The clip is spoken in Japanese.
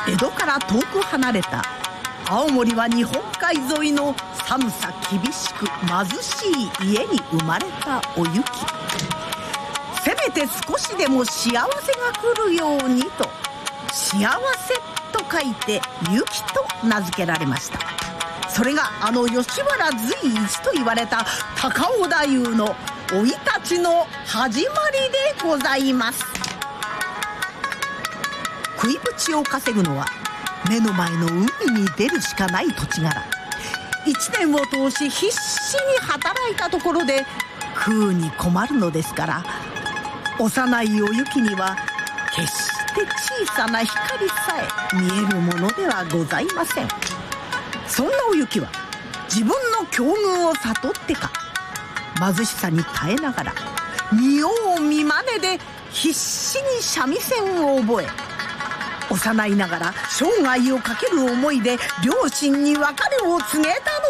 江戸から遠く離れた青森は日本海沿いの寒さ厳しく貧しい家に生まれたおゆき。せめて少しでも幸せが来るようにと、幸せと書いてゆきと名付けられました。それがあの吉原随一と言われた高尾太夫の生い立ちの始まりでございます。食いぶちを稼ぐのは目の前の海に出るしかない土地柄。一年を通し必死に働いたところで食うに困るのですから、幼いおゆきには決して小さな光さえ見えるものではございません。そんなおゆきは自分の境遇を悟ってか、貧しさに耐えながら見よう見まねで必死に三味線を覚え、幼いながら生涯をかける思いで両親に別れを告げた